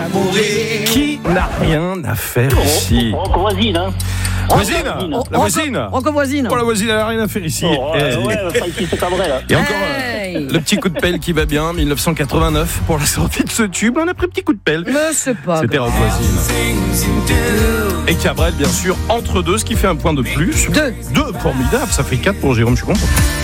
Qui n'a rien à faire ici? Voisine, hein. Voisine. La voisine. Rocco voisine. Oh, la voisine, elle n'a rien à faire ici. Ici, c'est pas vrai, là. Et encore Hey. le petit coup de pelle qui va bien, 1989 pour la sortie de ce tube. On a pris petit coup de pelle. Mais c'est pas C'était grave. Rock Voisine. Et Cabrel, bien sûr, entre deux, ce qui fait un point de plus. Deux. Deux, formidable, ça fait 4 pour Jérôme, je suis content.